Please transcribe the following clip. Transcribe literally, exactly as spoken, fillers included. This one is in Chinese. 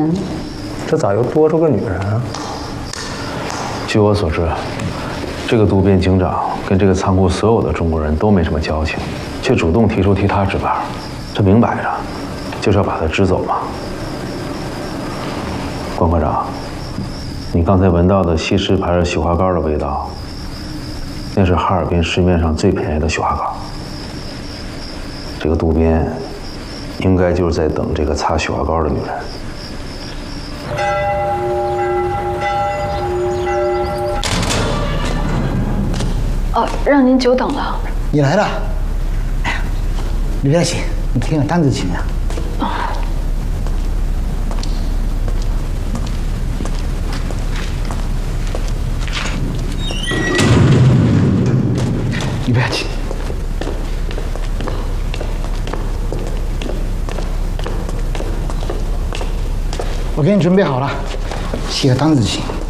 人，这咋又多出个女人啊？ 据我所知，这个渡边警长跟这个仓库所有的中国人都没什么交情，却主动提出替他值班，这明摆着就是要把他支走嘛。关科长，你刚才闻到的西施牌雪花膏的味道，那是哈尔滨市面上最便宜的雪花膏。这个渡边应该就是在等这个擦雪花膏的女人。 哦，让您久等了。 你来了，哎呀，刘小姐，你填个单子行吗？哦。你不要紧。我给你准备好了，写个单子就行。